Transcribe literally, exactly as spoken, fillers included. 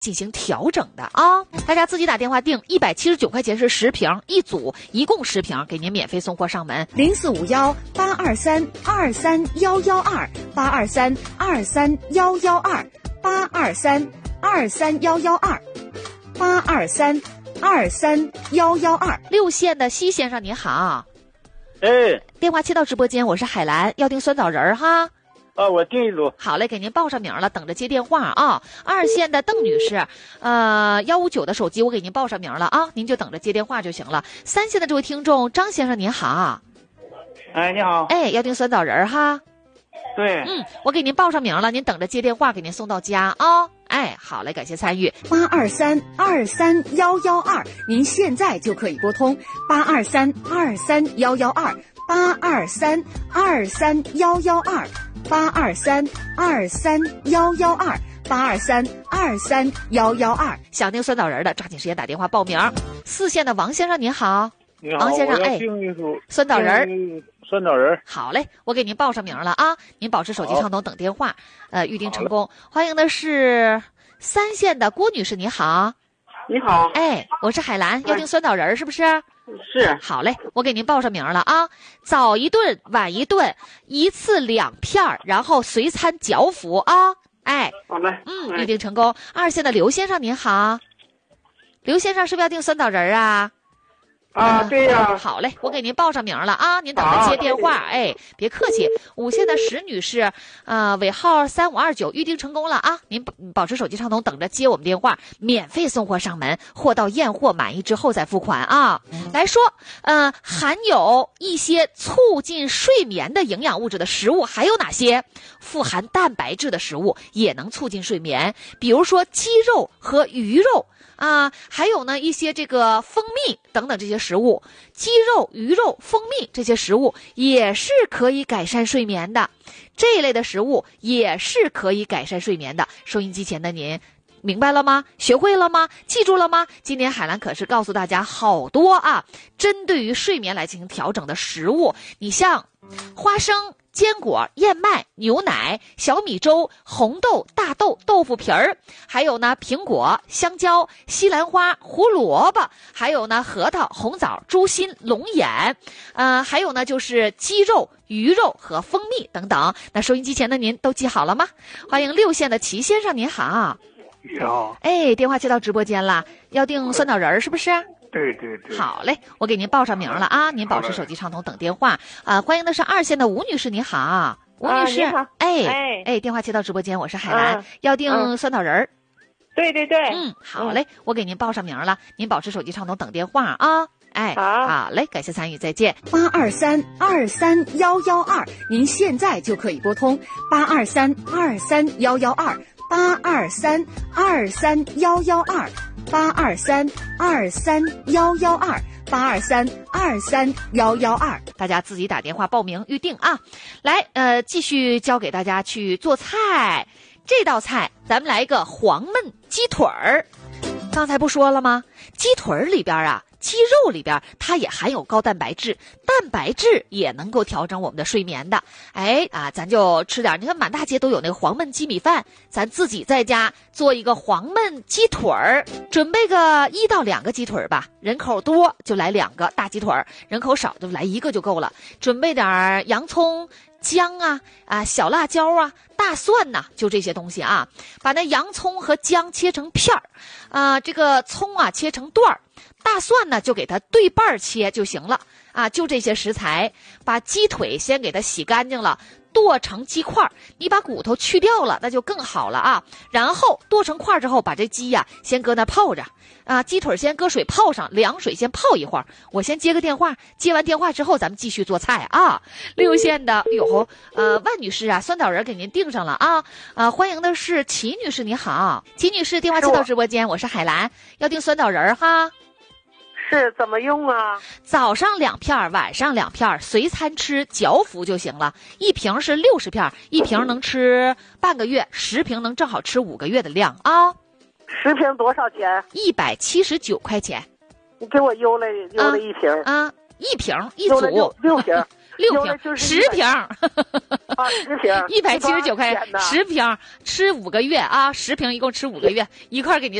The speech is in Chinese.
进行调整的啊。大家自己打电话订，一百七十九块钱是十瓶一组，一共十瓶，给您免费送货上门。 零四五幺八二三二三幺幺二八二三二三幺幺二八二三二三幺幺二八二三二三幺幺二。 六线的西先生您好， 哎， 电话接到直播间，我是海兰，要订酸枣仁儿哈。 啊，我订一组。 好嘞，给您报上名了，等着接电话啊。二线的邓女士，呃，幺五九的手机我给您报上名了啊，您就等着接电话就行了。三线的这位听众张先生您好， 哎，你好。 哎，要订酸枣仁儿哈。 对， 嗯，我给您报上名了，您等着接电话，给您送到家啊。哎，好嘞，感谢参与。 八二三二三幺幺二，您现在就可以拨通八二三二三幺幺二八二三二三幺幺二八二三二三幺幺二八二三二三幺幺二。 想订酸枣仁的，抓紧时间打电话报名。四线的王先生您好， 你好， 王先生，哎， 订一组酸枣仁儿。 酸枣仁。 好嘞，我给您报上名了啊，您保持手机畅通等电话，呃，预定成功。欢迎的是三线的郭女士，你好。 你好， 哎，我是海兰，要订酸枣仁儿是不是？ 是。 好嘞，我给您报上名了啊，早一顿晚一顿，一次两片儿，然后随餐嚼服啊。哎， 好嘞， 嗯，预定成功。二线的刘先生您好，刘先生是不是要订酸枣仁儿啊？ 啊，对呀、 嗯。好嘞，我给您报上名了啊，您等着接电话。哎，别客气。五线的石女士，呃，尾号三五二九，预定成功了啊！您保持手机畅通，等着接我们电话，免费送货上门，货到验货满意之后再付款啊。来说，呃，含有一些促进睡眠的营养物质的食物还有哪些？富含蛋白质的食物也能促进睡眠，比如说鸡肉和鱼肉。啊，还有呢一些这个蜂蜜等等这些食物，鸡肉、鱼肉、蜂蜜这些食物也是可以改善睡眠的，这一类的食物也是可以改善睡眠的。收音机前的您明白了吗？学会了吗？记住了吗？今天海兰可是告诉大家好多啊，针对于睡眠来进行调整的食物，你像花生、坚果、燕麦、牛奶、小米粥、红豆、大豆、豆腐皮儿，还有呢苹果、香蕉、西兰花、胡萝卜，还有呢核桃、红枣、猪心、龙眼，呃，还有呢就是鸡肉、鱼肉和蜂蜜等等。那收音机前的您都记好了吗？欢迎六线的齐先生，您好。 你好。 哎，电话接到直播间了，要订酸枣仁儿是不是？ 对对对。 好嘞，我给您报上名了啊，您保持手机畅通等电话。啊、呃，欢迎的是二线的吴女士，你好，吴女士。 啊、 哎哎哎，电话接到直播间，我是海兰， 啊、 要订酸枣仁儿。 对对对。 嗯，好嘞，我给您报上名了，您保持手机畅通等电话啊。哎， 好， 好嘞，感谢参与，再见。 八二三二三幺幺二，您现在就可以拨通八二三二三幺幺二八二三二三幺幺二八二三二三幺幺二八二三二三幺幺二， 大家自己打电话报名预定啊。来，呃，继续教给大家去做菜。这道菜咱们来一个黄焖鸡腿儿。刚才不说了吗？鸡腿儿里边啊，鸡肉里边它也含有高蛋白质，蛋白质也能够调整我们的睡眠的。哎啊，咱就吃点，你看满大街都有那个黄焖鸡米饭，咱自己在家做一个黄焖鸡腿儿，准备个一到两个鸡腿吧，人口多就来两个大鸡腿儿，人口少就来一个就够了。准备点洋葱、姜啊啊小辣椒啊、大蒜呐、啊，就这些东西啊。把那洋葱和姜切成片儿，啊，这个葱啊切成段儿，大蒜呢就给它对半切就行了啊。就这些食材，把鸡腿先给它洗干净了，剁成鸡块，你把骨头去掉了，那就更好了啊。然后剁成块之后，把这鸡呀、啊、先搁那泡着啊，鸡腿先搁水泡上，凉水先泡一会儿。我先接个电话，接完电话之后咱们继续做菜啊。六线的哟，呃，万女士啊，酸枣仁给您订上了啊。啊，欢迎的是齐女士，你好，齐女士，电话接到直播间，我是海兰，要订酸枣仁哈。 是怎么用啊？ 早上两片，晚上两片，随餐吃，嚼服就行了。一瓶是六十片，一瓶能吃半个月，十瓶能正好吃五个月的量啊。 十瓶多少钱？ 一百七十九块钱。 你给我邮了邮了一瓶啊，啊一瓶一组六六瓶， 六瓶十瓶。 啊，十瓶， 一百七十九块钱多少钱呢十瓶，吃五个月啊，十瓶一共吃五个月，一块儿给你